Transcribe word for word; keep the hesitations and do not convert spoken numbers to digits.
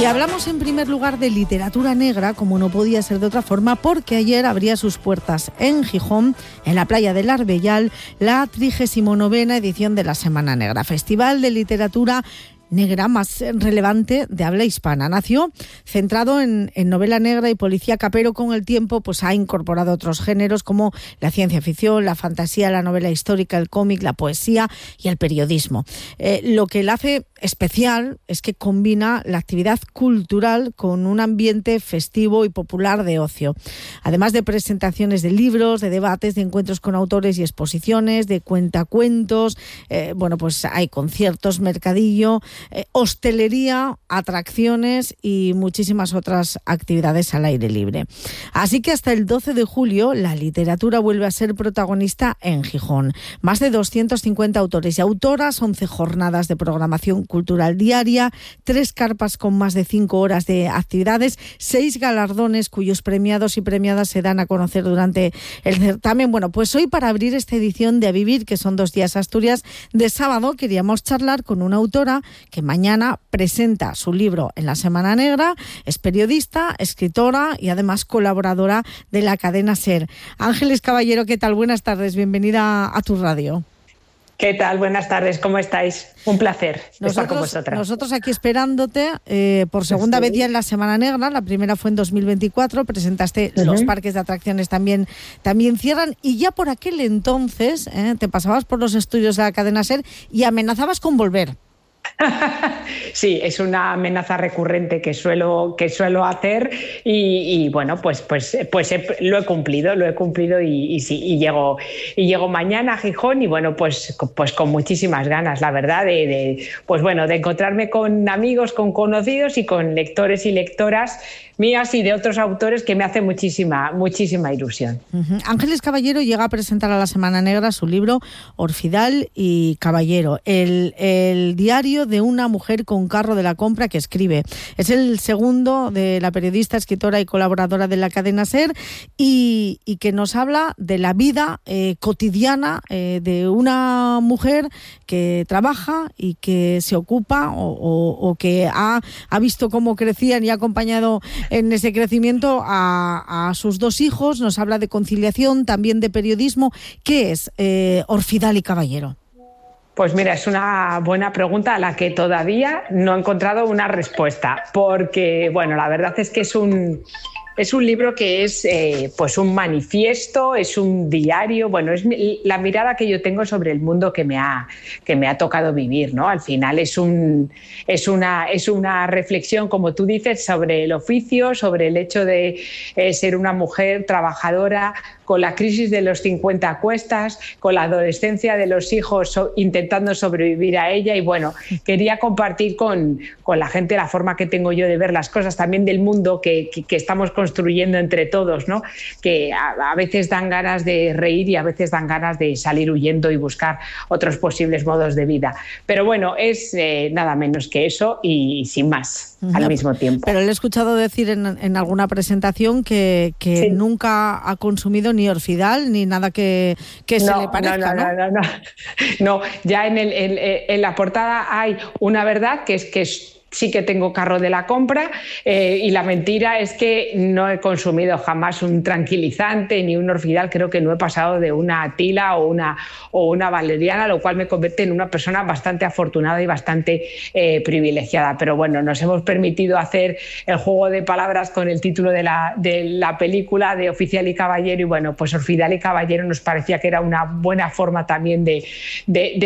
hablamos en primer lugar de literatura negra, como no podía ser de otra forma, porque ayer abría sus puertas en Gijón, en la playa del Arbellal, la trigésima novena edición de la Semana Negra, festival de literatura negra más relevante de habla hispana. Nació centrado en, en novela negra y policíaca, pero con el tiempo pues ha incorporado otros géneros como la ciencia ficción, la fantasía, la novela histórica, el cómic, la poesía y el periodismo. Eh, lo que la hace especial es que combina la actividad cultural con un ambiente festivo y popular de ocio. Además de presentaciones de libros, de debates, de encuentros con autores y exposiciones, de cuentacuentos, eh, bueno, pues hay conciertos, mercadillo, Eh, hostelería, atracciones y muchísimas otras actividades al aire libre. Así que hasta el doce de julio la literatura vuelve a ser protagonista en Gijón. Más de doscientos cincuenta autores y autoras, once jornadas de programación cultural diaria, tres carpas con más de cinco horas de actividades, seis galardones cuyos premiados y premiadas se dan a conocer durante el certamen. Bueno, pues hoy, para abrir esta edición de A Vivir, que son dos días Asturias, de sábado, queríamos charlar con una autora que mañana presenta su libro en la Semana Negra. Es periodista, escritora y además colaboradora de la cadena SER. Ángeles Caballero, ¿qué tal? Buenas tardes, bienvenida a tu radio. ¿Qué tal? Buenas tardes, ¿cómo estáis? Un placer nosotros, estar con vosotras. Nosotros aquí esperándote eh, por segunda sí. vez ya en la Semana Negra. La primera fue en dos mil veinticuatro, presentaste uh-huh. Los parques de atracciones también, también cierran, y ya por aquel entonces eh, te pasabas por los estudios de la cadena SER y amenazabas con volver. Sí, es una amenaza recurrente que suelo, que suelo hacer y, y bueno, pues, pues, pues he, lo he cumplido, lo he cumplido y, y sí, y llego, y llego mañana a Gijón y bueno, pues, pues con muchísimas ganas, la verdad, de, de, pues bueno, de encontrarme con amigos, con conocidos y con lectores y lectoras mías y de otros autores, que me hace muchísima, muchísima ilusión. Uh-huh. Ángeles Caballero llega a presentar a la Semana Negra su libro Orfidal y Caballero, el, el diario de una mujer con carro de la compra, que escribe. Es el segundo de la periodista, escritora y colaboradora de la cadena SER, y, y que nos habla de la vida eh, cotidiana eh, de una mujer que trabaja y que se ocupa o, o, o que ha, ha visto cómo crecían y ha acompañado en ese crecimiento a, a sus dos hijos. Nos habla de conciliación, también de periodismo. ¿Qué es eh, Orfidal y Caballero? Pues mira, es una buena pregunta a la que todavía no he encontrado una respuesta, porque bueno, la verdad es que es un... Es un libro que es eh, pues un manifiesto, es un diario, bueno, es la mirada que yo tengo sobre el mundo que me ha, que me ha tocado vivir, ¿no? Al final es, un, es, una, es una reflexión, como tú dices, sobre el oficio, sobre el hecho de eh, ser una mujer trabajadora, con la crisis de los cincuenta a cuestas, con la adolescencia de los hijos so, intentando sobrevivir a ella, y bueno, quería compartir con, con la gente la forma que tengo yo de ver las cosas, también del mundo que, que, que estamos construyendo entre todos, ¿no? Que a, a veces dan ganas de reír y a veces dan ganas de salir huyendo y buscar otros posibles modos de vida. Pero bueno, es eh, nada menos que eso y sin más, uh-huh. al mismo tiempo. Pero le he escuchado decir en, en alguna presentación que, que sí. nunca ha consumido ni Orfidal ni nada que, que no, se le parezca, no, no, ¿no? No, no, no. No, ya en, el, en, en la portada hay una verdad que es que es sí que tengo carro de la compra eh, y la mentira es que no he consumido jamás un tranquilizante ni un Orfidal. Creo que no he pasado de una tila o una, o una valeriana, lo cual me convierte en una persona bastante afortunada y bastante eh, privilegiada. Pero bueno, nos hemos permitido hacer el juego de palabras con el título de la, de la película de Oficial y Caballero, y bueno, pues Orfidal y Caballero nos parecía que era una buena forma también de, de, de